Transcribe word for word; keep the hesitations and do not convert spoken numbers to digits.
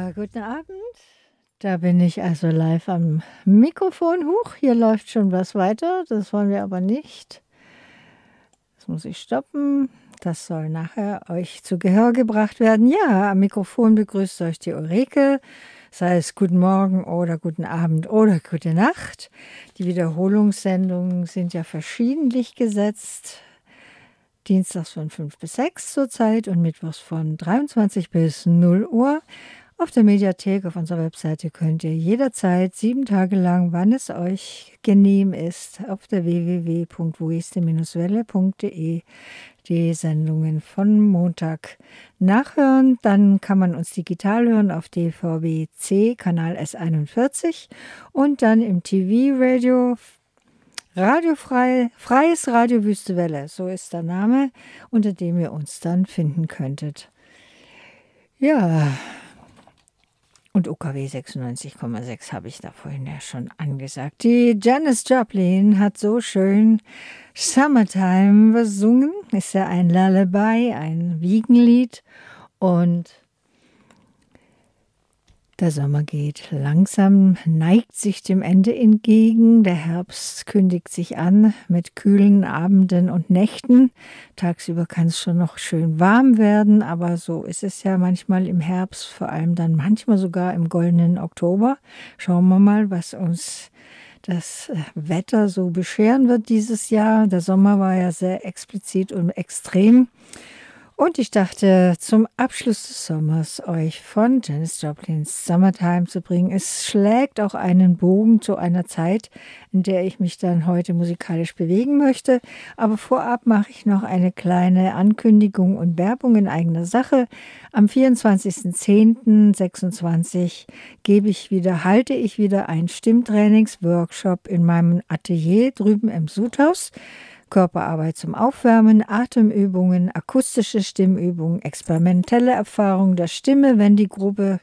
Ja, guten Abend. Da bin ich also live am Mikrofon. Huch, hier läuft schon was weiter. Das wollen wir aber nicht. Das muss ich stoppen. Das soll nachher euch zu Gehör gebracht werden. Ja, am Mikrofon begrüßt euch die Ulrike. Sei es guten Morgen oder guten Abend oder gute Nacht. Die Wiederholungssendungen sind ja verschiedentlich gesetzt. Dienstags von fünf bis sechs zurzeit und mittwochs von dreiundzwanzig bis null Uhr. Auf der Mediathek auf unserer Webseite könnt ihr jederzeit sieben Tage lang, wann es euch genehm ist, auf der w w w punkt voeste welle punkt de die Sendungen von Montag nachhören. Dann kann man uns digital hören auf D V B C, Kanal S einundvierzig und dann im T V-Radio Radiofrei, Freies Radio Wüste Welle, so ist der Name, unter dem ihr uns dann finden könntet. Ja, und U K W sechsundneunzig Komma sechs habe ich da vorhin ja schon angesagt. Die Janis Joplin hat so schön Summertime besungen, ist ja ein Lullaby, ein Wiegenlied und der Sommer geht langsam, neigt sich dem Ende entgegen. Der Herbst kündigt sich an mit kühlen Abenden und Nächten. Tagsüber kann es schon noch schön warm werden, aber so ist es ja manchmal im Herbst, vor allem dann manchmal sogar im goldenen Oktober. Schauen wir mal, was uns das Wetter so bescheren wird dieses Jahr. Der Sommer war ja sehr explizit und extrem. Und ich dachte, zum Abschluss des Sommers euch von Janis Joplins Summertime zu bringen. Es schlägt auch einen Bogen zu einer Zeit, in der ich mich dann heute musikalisch bewegen möchte. Aber vorab mache ich noch eine kleine Ankündigung und Werbung in eigener Sache. Am vierundzwanzigsten zehnten sechsundzwanzig gebe ich wieder, halte ich wieder einen Stimmtrainingsworkshop in meinem Atelier drüben im Sudhaus. Körperarbeit zum Aufwärmen, Atemübungen, akustische Stimmübungen, experimentelle Erfahrung der Stimme, wenn die Gruppe